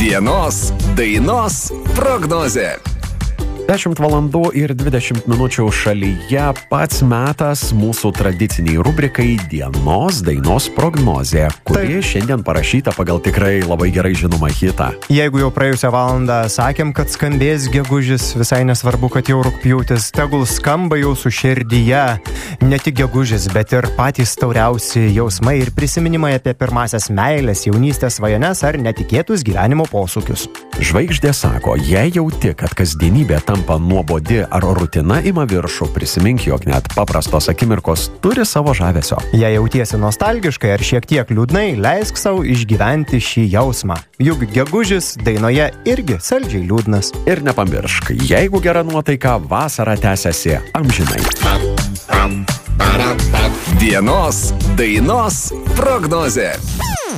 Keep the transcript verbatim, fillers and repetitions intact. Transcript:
Dienos dainos prognozė. dešimt valandų ir dvidešimt minučių šalyje pats metas mūsų tradiciniai rubrikai Dienos dainos prognozė, kuri Taip. šiandien parašyta pagal tikrai labai gerai žinomą hitą. Jeigu jau praėjusią valandą sakėm, kad skambės gegužis, visai nesvarbu, kad jau rugpjūtis, tegul skamba jūsų širdyje ne tik gegužis, bet ir patys tauriausi jausmai ir prisiminimai apie pirmasias meilės, jaunystės svajones ar netikėtus gyvenimo posūkius. Žvaigždė sako, jei jauti, kad kasdienybė tampa nuobodi ar rutina ima viršų, prisimink, jog net paprastos akimirkos turi savo žavesio. Jei jautiesi nostalgiškai ar šiek tiek liūdnai, leisk savo išgyventi šį jausmą. Juk gegužis dainoje irgi saldžiai liūdnas. Ir nepamiršk, jeigu gera nuotaika, vasara tęsiasi amžinai. Dienos dainos prognozė.